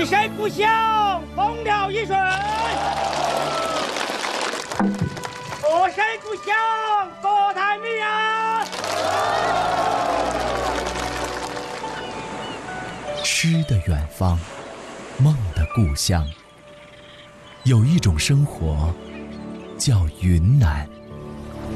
山故乡，风调雨顺；佛山故乡，国泰民安。 诗的远方，梦的故乡，有一种生活叫云南。